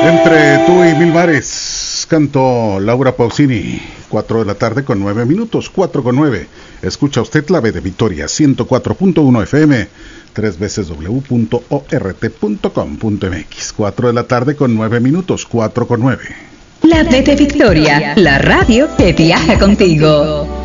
Entre tú y mil mares, cantó Laura Pausini. 4 de la tarde con 9 minutos, 4 con 9. Escucha usted la B de Victoria, 104.1 FM, 3 veces w.ort.com.mx. 4 de la tarde con 9 minutos, 4 con 9. La B de Victoria, la radio que viaja contigo.